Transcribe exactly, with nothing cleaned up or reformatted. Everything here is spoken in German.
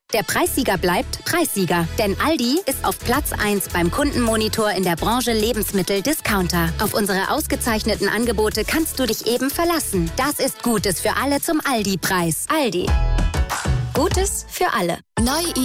Der Preissieger bleibt Preissieger, denn Aldi ist auf Platz eins beim Kundenmonitor in der Branche Lebensmittel-Discounter. Auf unsere ausgezeichneten Angebote kannst du dich eben verlassen. Das ist Gutes für alle zum Aldi-Preis. Aldi. Gutes für alle. Neu